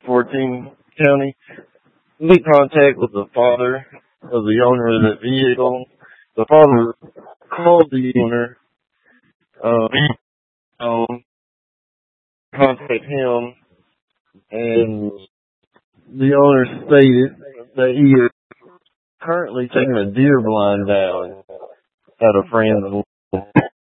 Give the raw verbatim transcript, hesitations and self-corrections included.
fourteen County. Made contact with the father of the owner of that vehicle. The father called the owner, uh, um, contact him, and the owner stated that he is currently taking a deer blind down at a friend's.